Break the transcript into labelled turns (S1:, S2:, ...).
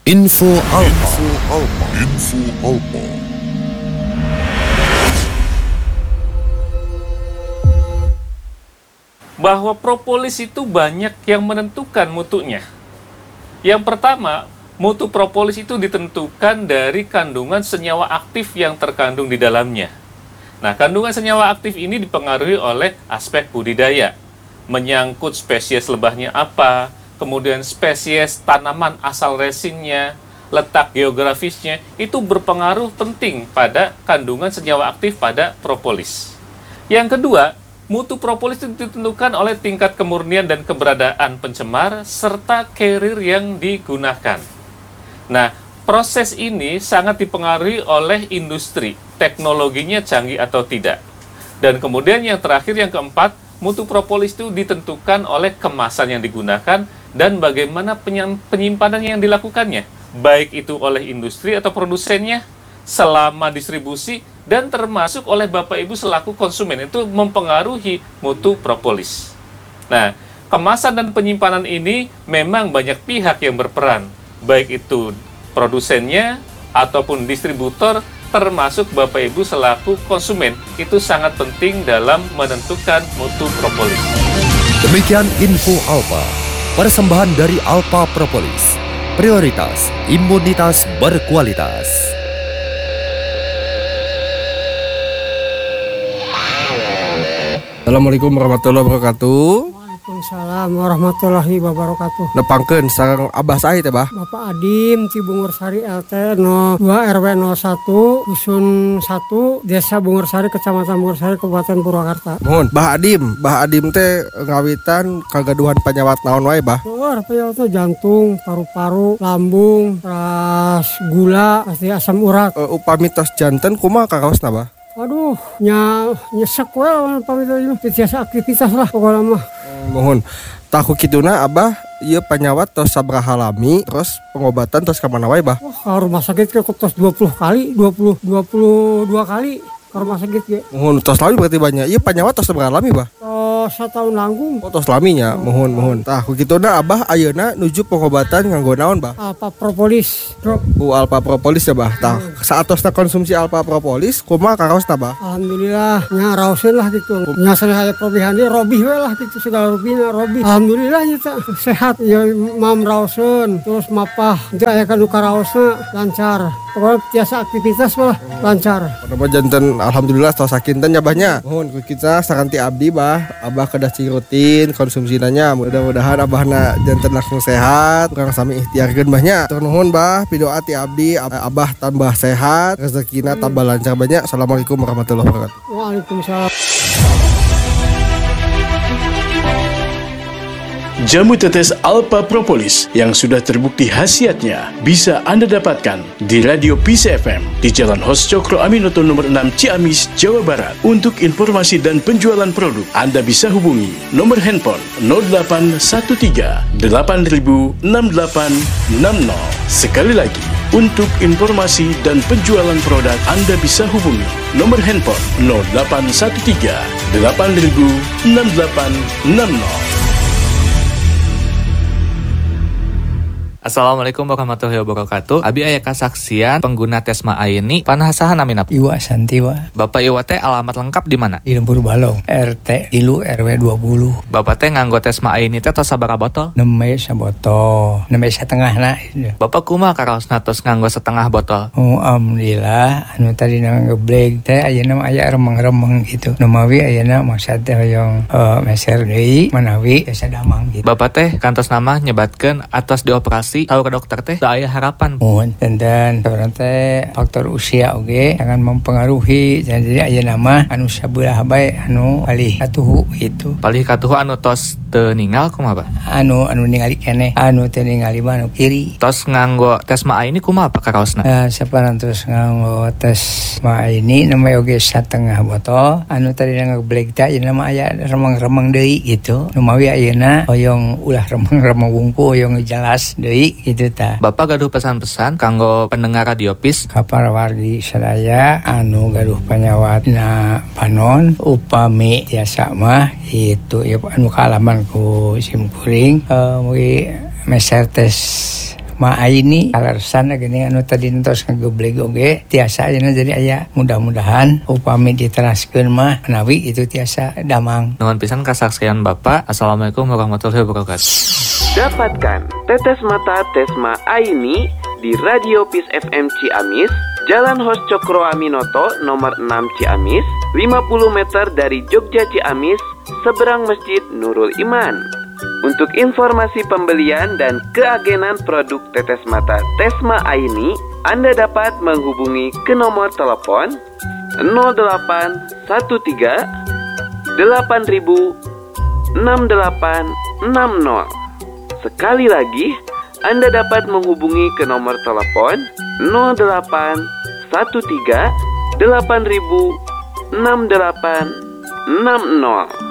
S1: Info Alpa.
S2: Bahwa propolis itu banyak yang menentukan mutunya. Yang pertama, mutu propolis itu ditentukan dari kandungan senyawa aktif yang terkandung di dalamnya. Nah, kandungan senyawa aktif ini dipengaruhi oleh aspek budidaya, menyangkut spesies lebahnya apa, kemudian spesies tanaman asal resinnya, letak geografisnya, itu berpengaruh penting pada kandungan senyawa aktif pada propolis. Yang kedua, mutu propolis itu ditentukan oleh tingkat kemurnian dan keberadaan pencemar serta carrier yang digunakan. Nah, proses ini sangat dipengaruhi oleh industri, teknologinya canggih atau tidak. Dan kemudian yang terakhir, yang keempat, mutu propolis itu ditentukan oleh kemasan yang digunakan dan bagaimana penyimpanan yang dilakukannya, baik itu oleh industri atau produsennya, selama distribusi, dan termasuk oleh Bapak Ibu selaku konsumen, itu mempengaruhi mutu propolis. Nah, kemasan dan penyimpanan ini memang banyak pihak yang berperan, baik itu produsennya ataupun distributor, termasuk Bapak Ibu selaku konsumen, itu sangat penting dalam menentukan mutu propolis.
S1: Demikian Info Alpa, persembahan dari Alpa Propolis. Prioritas imunitas berkualitas.
S3: Assalamualaikum warahmatullahi wabarakatuh.
S4: Waalaikumsalam warahmatullahi wabarakatuh.
S3: Nepangkeun sareng Abah sae teh, Bah?
S4: Bapak Adim di Bungursari LT 02 RW 01 Dusun 1 Desa Bungursari Kecamatan Bungursari Kabupaten Purwakarta.
S3: Mohon, Bah Adim teh ngawitan kagaduhan penyawat naon wae, Bah?
S4: Penyawatnya jantung, paru-paru, lambung, ras gula, pasti asam urat.
S3: Upami tos janten kumaha kakaosna, Bah?
S4: Aduh, nyesek we pamit biasa aktivitas lah pokoknya mah.
S3: Mohon. Tahu kituna Abah ieu penyawat tos sabaraha lami, terus pengobatan tos ka mana wae, Bah?
S4: Wah, rumah sakit ke tos 22 kali ke rumah sakit ge.
S3: Mohon tos lami berarti banyak. Ieu penyawat tos sabaraha lami, Bah?
S4: Setahun langgung.
S3: Tos laminya, mohon. Tah kituna Abah ayeuna nuju pengobatan nganggo naon, Bah?
S4: Alpa Propolis drop.
S3: Alpa Propolis ya, Bah. Tah saatosna konsumsi Alpa Propolis kumaha kakaosna, Bah?
S4: Alhamdulillah nya raoseun lah gitu. Nya saya probihan dia robih we lah gitu segala rubina robih. Alhamdulillah nya sehat ya mam raoseun terus mapah. Jadi aya ka duka raosna lancar. Pokoknya biasa aktivitas mah lancar.
S3: Pada janten alhamdulillah tos sakinten nya, Bahnya. Mohon kita sakanti abdi, Bah. Abah kedah cing rutin konsumsinanya, mudah-mudahan abahna janten langsung sehat, kurang sami ikhtiarkeun, Bahnya. Tur nuhun, Bah, pidoa ti abdi abah tambah sehat, rezekina tambah lancar, Bahnya. Assalamualaikum warahmatullahi wabarakatuh.
S4: Waalaikumsalam.
S5: Jamu tetes Alpa Propolis yang sudah terbukti khasiatnya bisa Anda dapatkan di Radio Peace FM di Jalan Hos Cokro Aminoto nomor 6 Ciamis, Jawa Barat. Untuk informasi dan penjualan produk, Anda bisa hubungi nomor handphone 0813 8000 6860. Sekali lagi, untuk informasi dan penjualan produk, Anda bisa hubungi nomor handphone 0813 8000 6860.
S6: Assalamualaikum warahmatullahi wabarakatuh. Abi aya kasaksian pengguna Tesma Aini panasahan amin apa?
S7: Iwa Santiwa.
S6: Bapak Iwa teh alamat lengkap di mana?
S7: Di Lembur Balong, RT Ilu RW 20.
S6: Bapak teh nganggo Tesma Aini teh tos sabaraha botol?
S7: 6 botol, 6 setengahna.
S6: Bapak kumaha karaosna tos nganggo setengah botol?
S7: Oh, alhamdulillah anu tadi ngeblek teh ayeuna aya remeng-remeng gitu. Nu mawi ayeuna maksud teh hoyong meser deui manawi biasa damang gitu.
S6: Bapak teh kantos nama nyebatkeun atos dioperasi tahu ke dokter teh da aya harapan.
S7: Dan teh faktor usia oge jangan mempengaruhi. Jadi aya nama anu sabelah bae anu palih katuhu gitu.
S6: Palih katuhu anu tos teu ningal kumaha, Pak?
S7: Anu ningali keneh, anu teu ningali mah anu kiri.
S6: Tos nganggo Tesma Aini kumaha Pak karaosna?
S7: Saparan terus nganggo Tesma Aini nama oge setengah botol. Anu tadi ngeblek teh aya nama aya remeng-remeng deui gitu. Nu mawi ayeuna hoyong ulah remeng-remeng wungku hoyong jelas deui gitu ta.
S6: Bapak gaduh pesan-pesan kanggo pendengar Radio Peace
S7: kapal wargi sadaya anu gaduh penyawatna panon upami tiasa mah itu ya anu kaalaman ku sim kuring mugi meser tes Ma Aini alarsan gini anu tadi entos ngagebleg oge tiasa ayeuna jadi aya mudah-mudahan upami diteraskeun mah menawi itu tiasa damang.
S6: Nuhun pisan kasaksian Bapak. Assalamualaikum warahmatullahi wabarakatuh.
S8: Dapatkan tetes mata Tesma Aini di Radio Peace FM Ciamis, Jalan Hos Cokro Aminoto nomor 6 Ciamis, 50 meter dari Jogja Ciamis, seberang Masjid Nurul Iman. Untuk informasi pembelian dan keagenan produk tetes mata Tesma Aini, Anda dapat menghubungi ke nomor telepon 0813 8000 6860. Sekali lagi, Anda dapat menghubungi ke nomor telepon 0813 8000 6860.